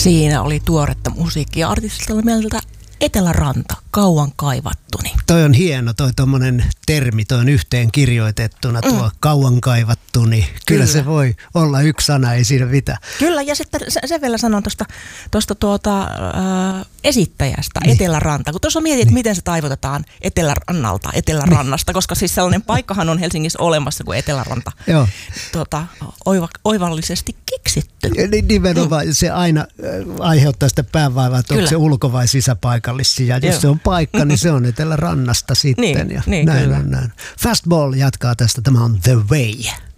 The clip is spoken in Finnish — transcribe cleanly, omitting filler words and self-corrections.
Siinä oli tuoretta musiikkia artistilla mieltä Eteläranta, kauan kaivattuni. Toi on hieno, toi tommonen termi, toi on yhteen kirjoitettuna, tuo kauan kaivattuni. Kyllä se voi olla yksi sana, ei siinä mitään. Kyllä, ja sitten sen vielä sanon tuosta esittäjästä, niin. Eteläranta. Kun tuossa mietit, miten se taivutetaan Etelärannasta, koska siis sellainen paikkahan on Helsingissä olemassa kuin Eteläranta. Joo. Oivallisesti keksitty. Nimenomaan se aina aiheuttaa sitä päävaivaa, että onko se ulko- vai sisäpaikallisia. Ja jos se on paikka, niin se on Etelärannasta sitten. Niin, näin. Fastball jatkaa tästä. Tämä on The Way.